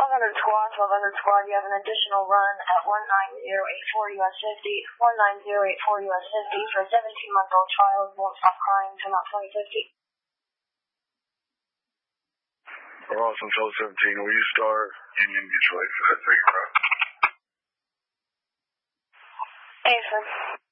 1200 squad, you have an additional run at 19084 US 50, 19084 US 50 for a 17-month-old child, won't stop crying until about 2050. Awesome, 1217, will you start Union Detroit for that 3 crowd? Hey, sir.